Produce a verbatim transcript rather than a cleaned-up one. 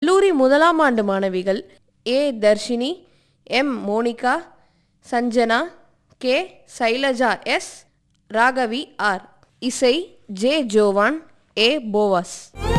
கல்லூரி முதலாம் ஆண்டு மாணவிகள் ஏ Dharshini, M Monica, Sanjana, K Shailaja, S Raghavi R. இசை ஜே ஜோவான், ஏ போவாஸ்.